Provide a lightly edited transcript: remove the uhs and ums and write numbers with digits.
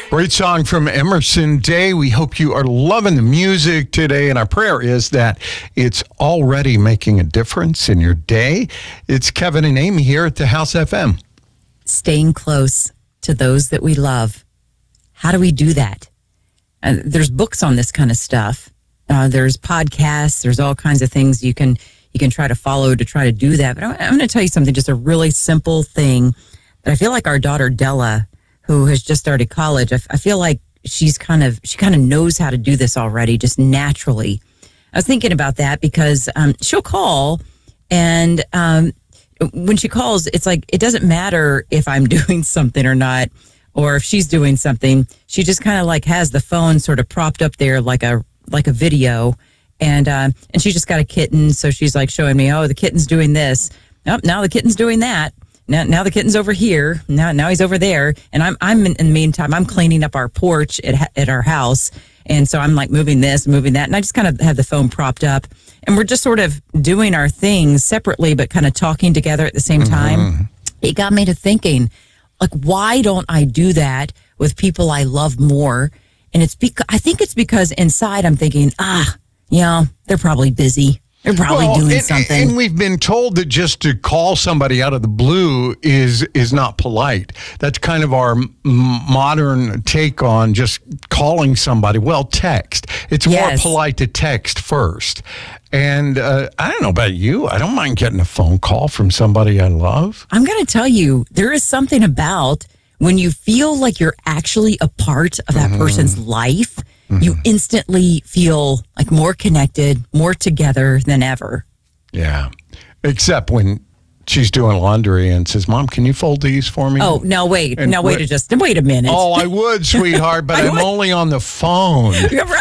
Great song from Emerson Day. We hope you are loving the music today, and our prayer is that it's already making a difference in your day. It's Kevin and Amy here at the House FM. Staying close to those that we love. How do we do that? There's books on this kind of stuff. There's podcasts. There's all kinds of things you can try to follow to try to do that. But I'm going to tell you something, just a really simple thing that I feel like our daughter Della, who has just started college, I feel like she kind of knows how to do this already, just naturally. I was thinking about that because she'll call, and when she calls, it's like it doesn't matter if I'm doing something or not, or if she's doing something. She just kind of like has the phone sort of propped up there like a video, and she just got a kitten, so she's like showing me, oh, the kitten's doing this. Oh, now the kitten's doing that. Now the kitten's over here. Now he's over there, and I'm in the meantime I'm cleaning up our porch at our house, and so I'm like moving this, moving that, and I just kind of have the phone propped up, and we're just sort of doing our things separately, but kind of talking together at the same time. It got me to thinking, like, why don't I do that with people I love more? And I think it's because inside I'm thinking, they're probably busy. They're probably doing something. And we've been told that just to call somebody out of the blue is not polite. That's kind of our modern take on just calling somebody. Well, text. It's more polite to text first. And I don't know about you. I don't mind getting a phone call from somebody I love. I'm going to tell you, there is something about when you feel like you're actually a part of that person's life. You instantly feel like more connected, more together than ever. Yeah. Except when she's doing laundry and says, Mom, can you fold these for me? Oh, no, wait. Wait a minute. Oh, I would, sweetheart, but I'm only on the phone. You're right.